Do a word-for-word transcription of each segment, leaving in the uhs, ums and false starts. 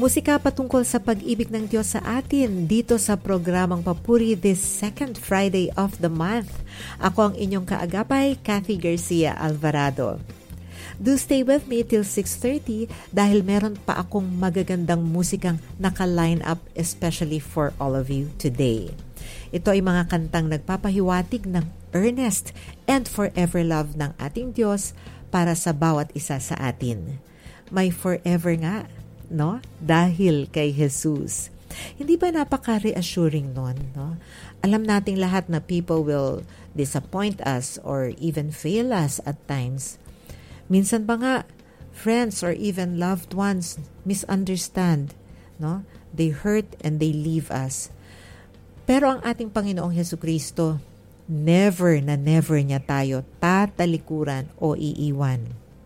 Musika patungkol sa pag-ibig ng Diyos sa atin dito sa programang Papuri this second Friday of the month. Ako ang inyong kaagapay, Kathy Garcia Alvarado. Do stay with me till six thirty dahil meron pa akong magagandang musikang naka-line up especially for all of you today. Ito ay mga kantang nagpapahiwatig ng earnest and forever love ng ating Diyos para sa bawat isa sa atin. May forever nga, no? Dahil kay Jesus. Hindi ba napaka-reassuring nun, no? Alam nating lahat na people will disappoint us or even fail us at times. Minsan ba nga, friends or even loved ones misunderstand, no? They hurt and they leave us. Pero ang ating Panginoong Hesukristo, never na never niya tayo tatalikuran o iiwan.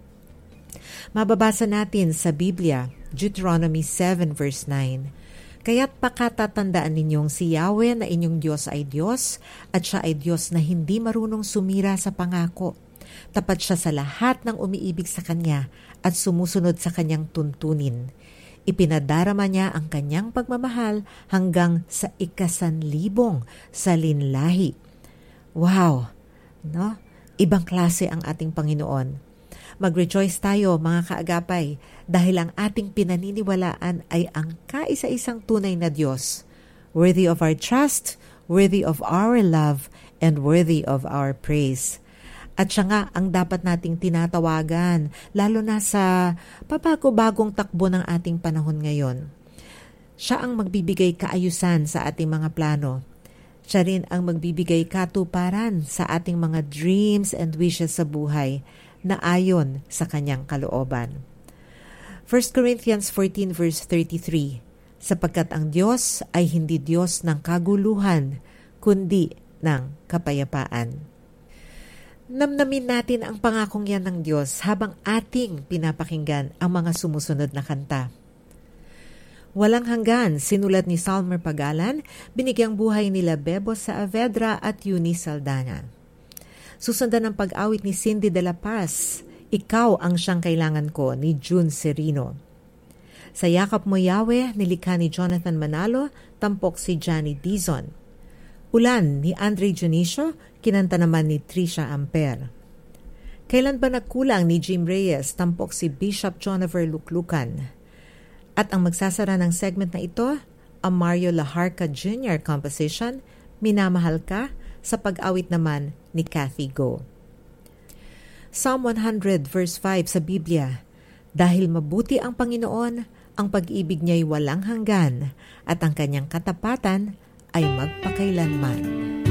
Mababasa natin sa Biblia, Deuteronomy seven verse nine, "Kaya't pakatatandaan ninyong si Yahweh na inyong Diyos ay Diyos, at siya ay Diyos na hindi marunong sumira sa pangako. Tapat siya sa lahat ng umiibig sa Kanya at sumusunod sa Kanyang tuntunin. Ipinadarama niya ang Kanyang pagmamahal hanggang sa ikasanlibong salinlahi." Wow! No? Ibang klase ang ating Panginoon. Mag-rejoice tayo mga kaagapay dahil ang ating pinaniniwalaan ay ang kaisa-isang tunay na Diyos, worthy of our trust, worthy of our love, and worthy of our praise. At siya nga ang dapat nating tinatawagan, lalo na sa pabago-bagong takbo ng ating panahon ngayon. Siya ang magbibigay kaayusan sa ating mga plano. Siya rin ang magbibigay katuparan sa ating mga dreams and wishes sa buhay na ayon sa Kanyang kalooban. First Corinthians fourteen verse thirty-three, "Sapagkat ang Diyos ay hindi Diyos ng kaguluhan, kundi ng kapayapaan." Namnamin natin ang pangakong yan ng Diyos habang ating pinapakinggan ang mga sumusunod na kanta. Walang hanggan, sinulat ni Salmer Pagalan, binigyang buhay nila Bebo Saavedra at Eunice Saldana. Susundan ang pag-awit ni Cindy de la Paz, "Ikaw ang siyang kailangan ko" ni June Serino. "Sa Yakap Mo Yahweh" nilikha ni Jonathan Manalo, tampok si Johnny Dizon. "Ulan" ni Andre Junicio, kinanta naman ni Tricia Amper. "Kailan ba nagkulang" ni Jim Reyes, tampok si Bishop Jonover Luklukan. At ang magsasara ng segment na ito, ang Mario Laharca Junior composition, "Minamahal Ka", sa pag-awit naman ni Kathy Go. Psalm one hundred verse five sa Biblia, "Dahil mabuti ang Panginoon, ang pag-ibig niya'y walang hanggan, at ang kanyang katapatan ay magpakailanman."